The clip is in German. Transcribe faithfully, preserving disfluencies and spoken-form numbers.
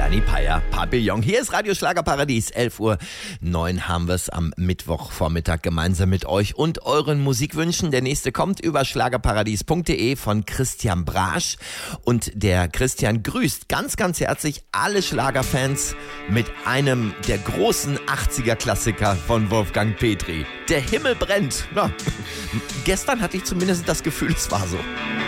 Dani Peyer, Papillon. Hier ist Radio Schlagerparadies, elf Uhr neun haben wir es am Mittwochvormittag gemeinsam mit euch und euren Musikwünschen. Der nächste kommt über schlagerparadies punkt de von Christian Brasch. Und der Christian grüßt ganz, ganz herzlich alle Schlagerfans mit einem der großen achtziger-Klassiker von Wolfgang Petri. Der Himmel brennt. Na, gestern hatte ich zumindest das Gefühl, es war so.